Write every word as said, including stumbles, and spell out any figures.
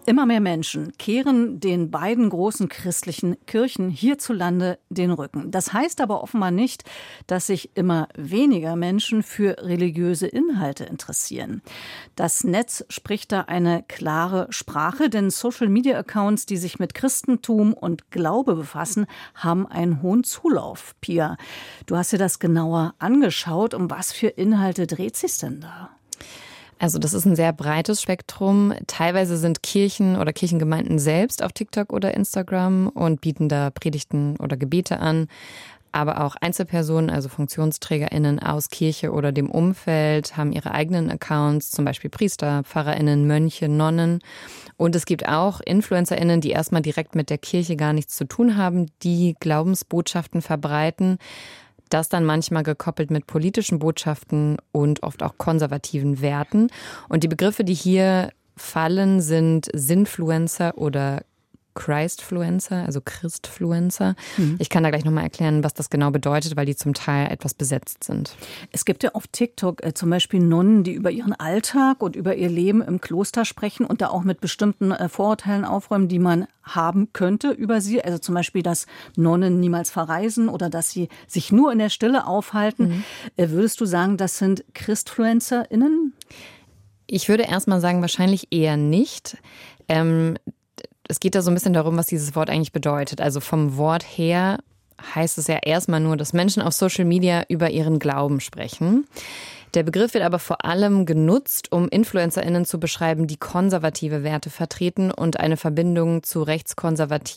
Immer mehr Menschen kehren den beiden großen christlichen Kirchen hierzulande den Rücken. Das heißt aber offenbar nicht, dass sich immer weniger Menschen für religiöse Inhalte interessieren. Das Netz spricht da eine klare Sprache, denn Social-Media-Accounts, die sich mit Christentum und Glaube befassen, haben einen hohen Zulauf. Pia, du hast dir das genauer angeschaut. Um was für Inhalte dreht sich's denn da? Also das ist ein sehr breites Spektrum. Teilweise sind Kirchen oder Kirchengemeinden selbst auf TikTok oder Instagram und bieten da Predigten oder Gebete an. Aber auch Einzelpersonen, also FunktionsträgerInnen aus Kirche oder dem Umfeld, haben ihre eigenen Accounts, zum Beispiel Priester, PfarrerInnen, Mönche, Nonnen. Und es gibt auch InfluencerInnen, die erstmal direkt mit der Kirche gar nichts zu tun haben, die Glaubensbotschaften verbreiten. Das dann manchmal gekoppelt mit politischen Botschaften und oft auch konservativen Werten. Und die Begriffe, die hier fallen, sind Sinfluencer oder Christfluencer, also Christfluencer. Mhm. Ich kann da gleich nochmal erklären, was das genau bedeutet, weil die zum Teil etwas besetzt sind. Es gibt ja auf TikTok äh, zum Beispiel Nonnen, die über ihren Alltag und über ihr Leben im Kloster sprechen und da auch mit bestimmten äh, Vorurteilen aufräumen, die man haben könnte über sie. Also zum Beispiel, dass Nonnen niemals verreisen oder dass sie sich nur in der Stille aufhalten. Mhm. Äh, würdest du sagen, das sind ChristfluencerInnen? Ich würde erstmal sagen, wahrscheinlich eher nicht. Ähm, Es geht da so ein bisschen darum, was dieses Wort eigentlich bedeutet. Also vom Wort her heißt es ja erstmal nur, dass Menschen auf Social Media über ihren Glauben sprechen. Der Begriff wird aber vor allem genutzt, um InfluencerInnen zu beschreiben, die konservative Werte vertreten und eine Verbindung zu rechtskonservativen